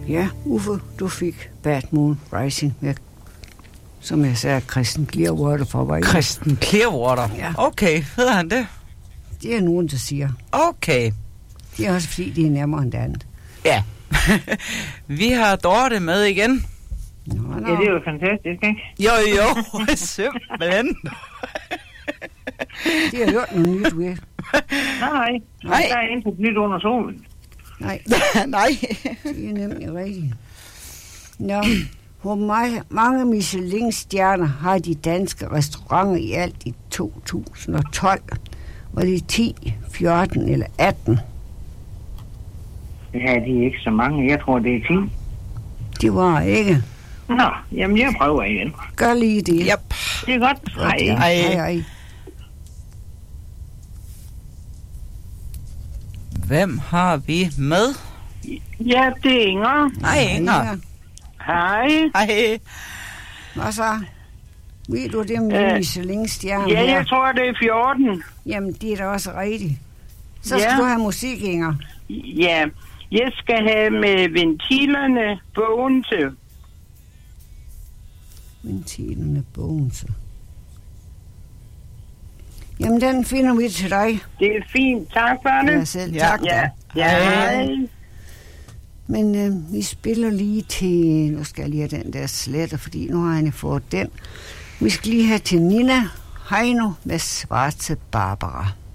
Ja, Uffe, du fik Bad Moon Rising med, som jeg sagde, Kristen Clearwater fra Vejle. Kristen Clearwater? Ja. Okay, hedder han det? Det er nogen, der siger. Okay. Det er også fordi, det er nemmere end det andet. Ja. Vi har Dorte med igen. Nå. Ja, det er jo fantastisk, ikke? Jo, simpelthen. Det har hørt noget nyt ved. Nej. Der er intet nyt under solen. Nej. Nej. Det er nemlig rigtigt. Nå, hvor mange Michelin-stjerner har de danske restauranter i alt i 2012? Var det 10, 14 eller 18? Ja, de er ikke så mange. Jeg tror, det er 10. Det var ikke. Nå, jamen jeg prøver igen. Gør lige det. Yep. Det er godt. Hej. Hej. Hvem har vi med? Ja, det er Inger. Hej, Inger. Hej. Hej. Hvad så? Ved du det med Michelin-stjerner? Ja, jeg tror, det er 14. Jamen, det er da også rigtigt. Så skal du have musik, Inger. Ja, jeg skal have med ventilerne Bogense. Ventilerne Bogense. Jamen, den finder vi til dig. Det er fint. Tak for det. Ja, selv tak. Ja. Hej. Men vi spiller lige til... Nu skal jeg lige have den der sletter, fordi nu har jeg fået den. Vi skal lige have til Nina Heino med Svarte Barbara.